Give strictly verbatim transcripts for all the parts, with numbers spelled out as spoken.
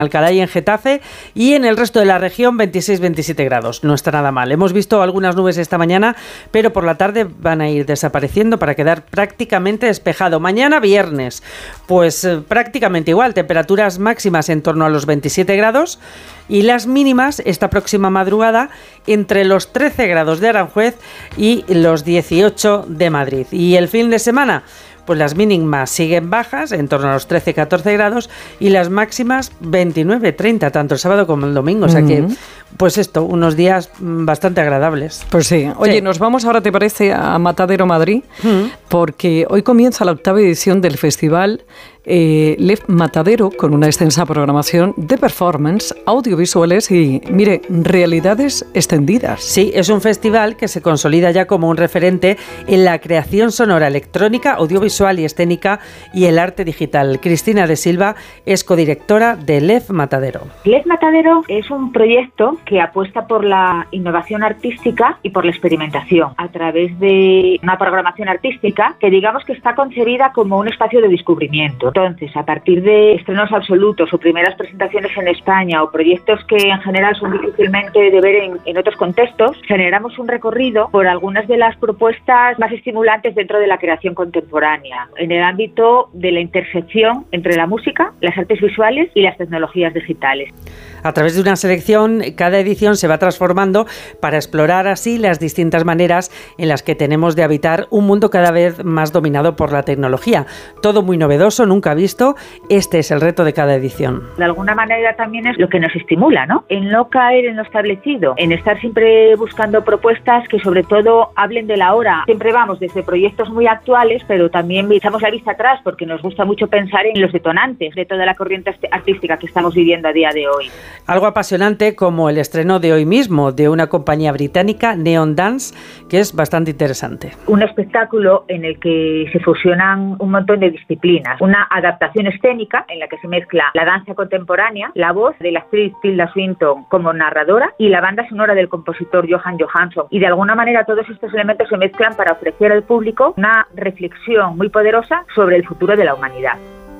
Alcalá y en Getafe, y en el resto de la región veintiséis veintisiete grados. No está nada mal. Hemos visto algunas nubes esta mañana, pero por la tarde van a ir desapareciendo para quedar prácticamente despejado. Mañana viernes, pues eh, prácticamente igual, temperaturas máximas en torno a los veintisiete grados y las mínimas esta próxima madrugada entre los trece grados de Aranjuez y los dieciocho de Madrid. Y el fin de semana, pues las mínimas siguen bajas, en torno a los trece catorce grados, y las máximas veintinueve treinta, tanto el sábado como el domingo. O sea que, pues esto, unos días bastante agradables. Pues sí. Oye, sí. Nos vamos ahora, ¿te parece?, a Matadero, Madrid, uh-huh. porque hoy comienza la octava edición del festival Eh, L E F Matadero, con una extensa programación de performance, audiovisuales y, mire, realidades extendidas. Sí, es un festival que se consolida ya como un referente en la creación sonora, electrónica, audiovisual y escénica y el arte digital. Cristina de Silva es codirectora de L E F Matadero. L E F Matadero es un proyecto que apuesta por la innovación artística y por la experimentación a través de una programación artística que digamos que está concebida como un espacio de descubrimiento. Entonces, a partir de estrenos absolutos o primeras presentaciones en España o proyectos que en general son difícilmente de ver en, en otros contextos, generamos un recorrido por algunas de las propuestas más estimulantes dentro de la creación contemporánea, en el ámbito de la intersección entre la música, las artes visuales y las tecnologías digitales. A través de una selección, cada edición se va transformando para explorar así las distintas maneras en las que tenemos de habitar un mundo cada vez más dominado por la tecnología. Todo muy novedoso, nunca visto. Este es el reto de cada edición. De alguna manera también es lo que nos estimula, ¿no? En no caer en lo establecido, en estar siempre buscando propuestas que sobre todo hablen de la hora. Siempre vamos desde proyectos muy actuales, pero también echamos la vista atrás porque nos gusta mucho pensar en los detonantes de toda la corriente artística que estamos viviendo a día de hoy. Algo apasionante como el estreno de hoy mismo de una compañía británica, Neon Dance, que es bastante interesante. Un espectáculo en el que se fusionan un montón de disciplinas. Una adaptación escénica en la que se mezcla la danza contemporánea, la voz de la actriz Tilda Swinton como narradora y la banda sonora del compositor Johan Johansson. Y de alguna manera todos estos elementos se mezclan para ofrecer al público una reflexión muy poderosa sobre el futuro de la humanidad.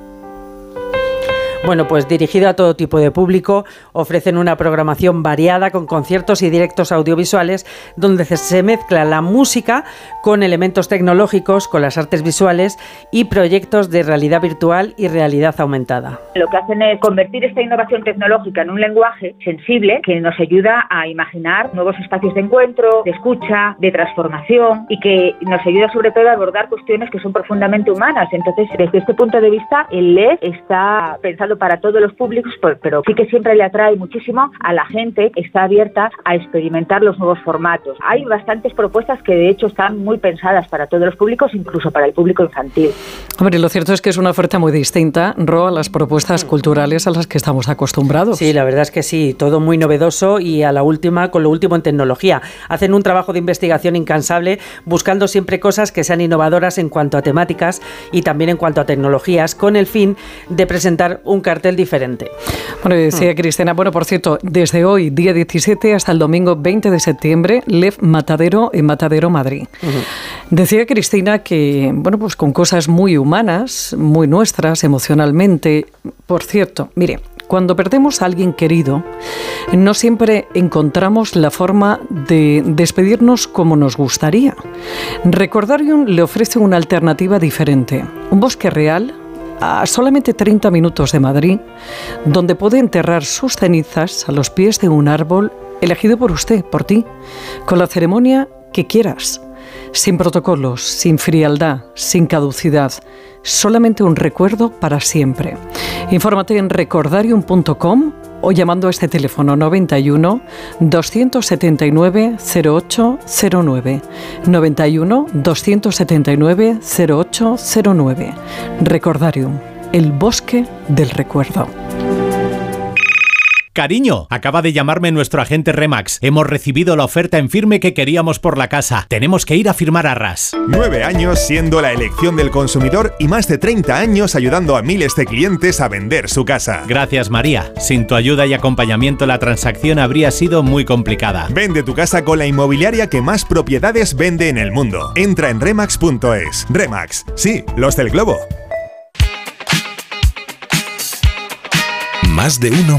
Bueno, pues dirigido a todo tipo de público, ofrecen una programación variada con conciertos y directos audiovisuales donde se mezcla la música con elementos tecnológicos, con las artes visuales y proyectos de realidad virtual y realidad aumentada. Lo que hacen es convertir esta innovación tecnológica en un lenguaje sensible que nos ayuda a imaginar nuevos espacios de encuentro, de escucha, de transformación y que nos ayuda sobre todo a abordar cuestiones que son profundamente humanas. Entonces, desde este punto de vista, el L E F está pensado para todos los públicos, pero sí que siempre le atrae muchísimo a la gente, está abierta a experimentar los nuevos formatos. Hay bastantes propuestas que de hecho están muy pensadas para todos los públicos, incluso para el público infantil. Hombre, lo cierto es que es una oferta muy distinta, Ro, a las propuestas culturales a las que estamos acostumbrados. Sí, la verdad es que sí, todo muy novedoso y a la última, con lo último en tecnología. Hacen un trabajo de investigación incansable, buscando siempre cosas que sean innovadoras en cuanto a temáticas y también en cuanto a tecnologías, con el fin de presentar un cartel diferente. Bueno, decía hmm. Cristina, bueno, por cierto, desde hoy, día diecisiete, hasta el domingo veinte de septiembre, L E F Matadero en Matadero, Madrid. Uh-huh. Decía Cristina que, bueno, pues con cosas muy humanas, muy nuestras, emocionalmente. Por cierto, mire, cuando perdemos a alguien querido, no siempre encontramos la forma de despedirnos como nos gustaría. Recordarium le ofrece una alternativa diferente. Un bosque real, a solamente treinta minutos de Madrid, donde puede enterrar sus cenizas a los pies de un árbol elegido por usted, por ti, con la ceremonia que quieras, sin protocolos, sin frialdad, sin caducidad, solamente un recuerdo para siempre. Infórmate en recordarium punto com o llamando a este teléfono noventa y uno, doscientos setenta y nueve, cero ocho cero nueve, noventa y uno, doscientos setenta y nueve, cero ocho cero nueve. Recordarium, el bosque del recuerdo. Cariño, acaba de llamarme nuestro agente Remax. Hemos recibido la oferta en firme que queríamos por la casa. Tenemos que ir a firmar arras. Nueve años siendo la elección del consumidor y más de treinta años ayudando a miles de clientes a vender su casa. Gracias, María. Sin tu ayuda y acompañamiento la transacción habría sido muy complicada. Vende tu casa con la inmobiliaria que más propiedades vende en el mundo. Entra en remax punto es. Remax, sí, los del globo. Más de uno